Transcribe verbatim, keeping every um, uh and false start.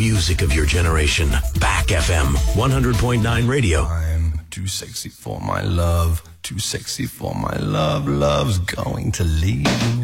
music of your generation. Back F M, one hundred point nine radio. I'm too sexy for my love, too sexy for my love. Love's going to leave me.